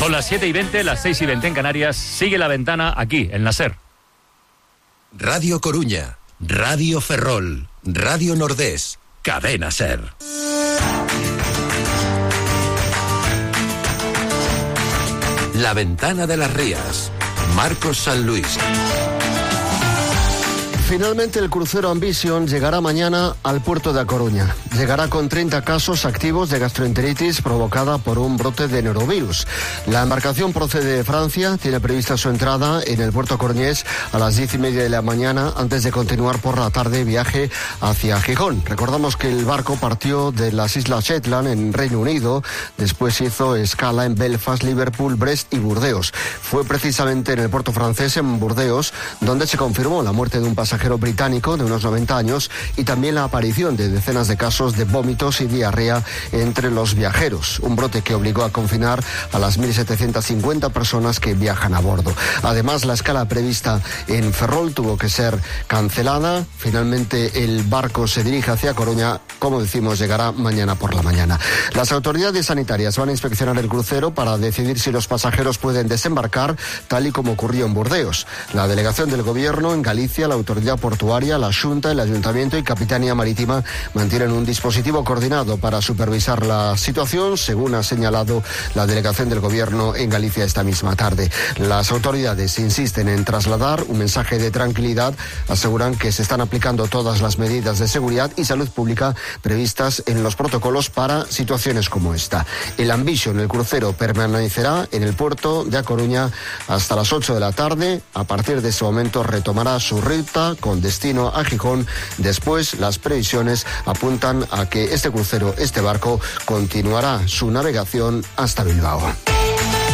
Son las 7:20, las 6:20 en Canarias. Sigue La Ventana aquí, en la SER. Radio Coruña, Radio Ferrol, Radio Nordés, Cadena SER. La Ventana de las Rías, Marcos San Luis. Finalmente el crucero Ambition llegará mañana al puerto de A Coruña. Llegará con 30 casos activos de gastroenteritis provocada por un brote de norovirus. La embarcación procede de Francia, tiene prevista su entrada en el puerto coruñés a las 10:30 de la mañana antes de continuar por la tarde viaje hacia Gijón. Recordamos que el barco partió de las Islas Shetland en Reino Unido, después hizo escala en Belfast, Liverpool, Brest y Burdeos. Fue precisamente en el puerto francés, en Burdeos, donde se confirmó la muerte de un pasajero británico de unos 90 años y también la aparición de decenas de casos de vómitos y diarrea entre los viajeros, un brote que obligó a confinar a las 1.750 personas que viajan a bordo. Además, la escala prevista en Ferrol tuvo que ser cancelada. Finalmente el barco se dirige hacia Coruña, como decimos, llegará mañana por la mañana. Las autoridades sanitarias van a inspeccionar el crucero para decidir si los pasajeros pueden desembarcar, tal y como ocurrió en Burdeos. La delegación del gobierno en Galicia, la autoridad portuaria, la Xunta, el Ayuntamiento y Capitanía Marítima mantienen un dispositivo coordinado para supervisar la situación, según ha señalado la delegación del Gobierno en Galicia esta misma tarde. Las autoridades insisten en trasladar un mensaje de tranquilidad, aseguran que se están aplicando todas las medidas de seguridad y salud pública previstas en los protocolos para situaciones como esta. El Ambition, el crucero, permanecerá en el puerto de A Coruña hasta las 8 de la tarde. A partir de ese momento retomará su ruta con destino a Gijón. Después, las previsiones apuntan a que este crucero, este barco, continuará su navegación hasta Bilbao.